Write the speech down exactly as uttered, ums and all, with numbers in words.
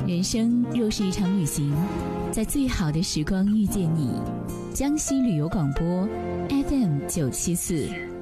人生若是一场旅行，在最好的时光遇见你。江西旅游广播 F M 九七四。